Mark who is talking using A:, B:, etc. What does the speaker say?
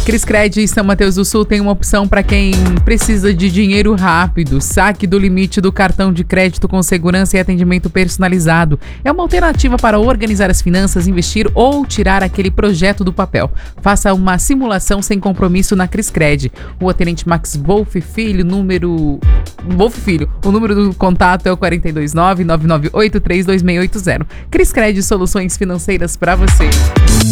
A: Criscred em São Mateus do Sul tem uma opção para quem precisa de dinheiro rápido, saque do limite do cartão de crédito com segurança e atendimento personalizado. É uma alternativa para organizar as finanças, investir ou tirar aquele projeto do papel. Faça uma simulação sem compromisso na Criscred. O Tenente Max Wolf Filho, o número do contato é o 429-9983-2680. Criscred Soluções Financeiras para você.